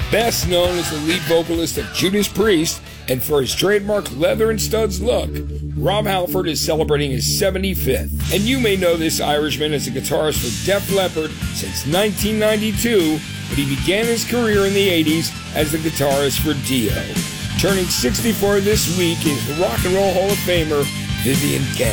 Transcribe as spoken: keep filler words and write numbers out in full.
Best known as the lead vocalist of Judas Priest and for his trademark leather and studs look, Rob Halford is celebrating his seventy-fifth. And you may know this Irishman as a guitarist for Def Leppard since nineteen ninety-two, but he began his career in the eighties as the guitarist for Dio. Turning sixty-four this week is Rock and Roll Hall of Famer Vivian Campbell.